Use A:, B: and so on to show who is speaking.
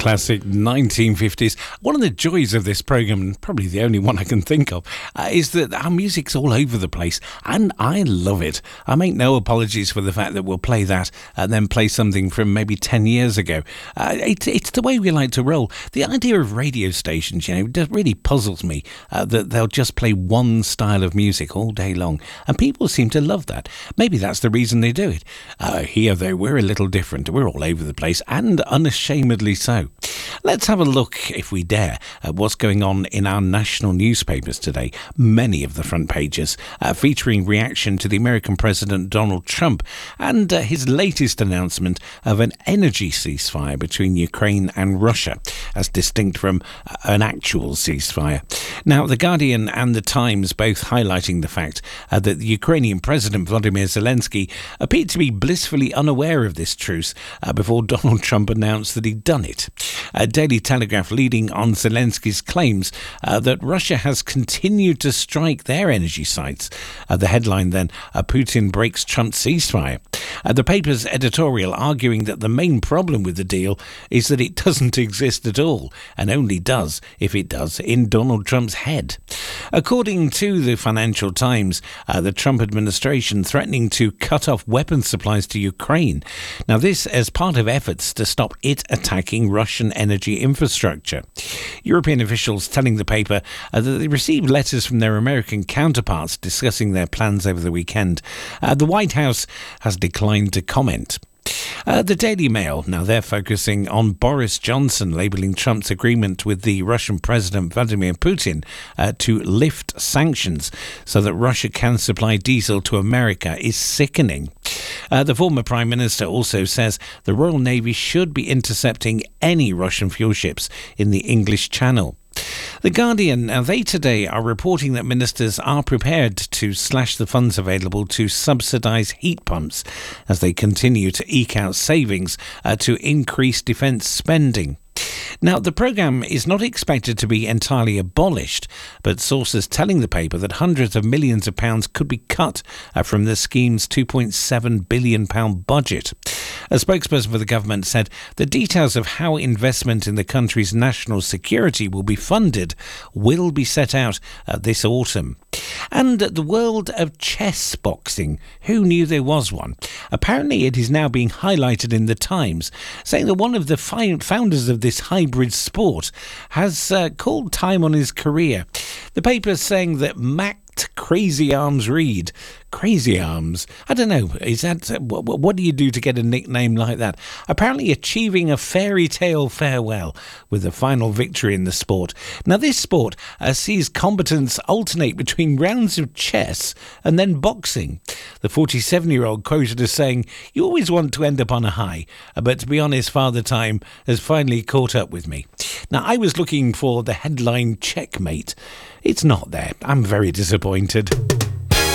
A: classic 1950s. One of the joys of this programme, and probably the only one I can think of, is that our music's all over the place, and I love it. I make no apologies for the fact that we'll play that and then play something from maybe 10 years ago. It's the way we like to roll. The idea of radio stations, really puzzles me, that they'll just play one style of music all day long, and people seem to love that. Maybe that's the reason they do it. Here, though, we're a little different. We're all over the place, and unashamedly so. Let's have a look, if we dare, at what's going on in our national newspapers today. Many of the front pages featuring reaction to the American President Donald Trump and his latest announcement of an energy ceasefire between Ukraine and Russia, as distinct from an actual ceasefire. Now, The Guardian and The Times both highlighting the fact that the Ukrainian President Volodymyr Zelensky appeared to be blissfully unaware of this truce before Donald Trump announced that he'd done it. Daily Telegraph leading on Zelensky's claims that Russia has continued to strike their energy sites. The headline then, Putin breaks Trump's ceasefire. The paper's editorial arguing that the main problem with the deal is that it doesn't exist at all, and only does, if it does, in Donald Trump's head. According to the Financial Times, the Trump administration threatening to cut off weapons supplies to Ukraine. Now, this as part of efforts to stop it attacking Russian energy infrastructure. European officials telling the paper that they received letters from their American counterparts discussing their plans over the weekend. The White House has declined to comment. The Daily Mail, now they're focusing on Boris Johnson labelling Trump's agreement with the Russian President Vladimir Putin to lift sanctions so that Russia can supply diesel to America is sickening. The former Prime Minister also says the Royal Navy should be intercepting any Russian fuel ships in the English Channel. The Guardian, now they today are reporting that ministers are prepared to slash the funds available to subsidise heat pumps as they continue to eke out savings to increase defence spending. Now, the programme is not expected to be entirely abolished, but sources telling the paper that hundreds of millions of pounds could be cut from the scheme's £2.7 billion budget. A spokesperson for the government said the details of how investment in the country's national security will be funded will be set out this autumn. And the world of chess boxing, who knew there was one? Apparently it is now being highlighted in the Times, saying that one of the founders of this hybrid sport has called time on his career. The paper is saying that Crazy Arms Reed. Crazy Arms? I don't know. Is that what do you do to get a nickname like that? Apparently achieving a fairy tale farewell with the final victory in the sport. Now, this sport sees combatants alternate between rounds of chess and then boxing. The 47-year-old quoted as saying, "You always want to end up on a high, but to be honest, Father Time has finally caught up with me." Now, I was looking for the headline checkmate. It's not there. I'm very disappointed.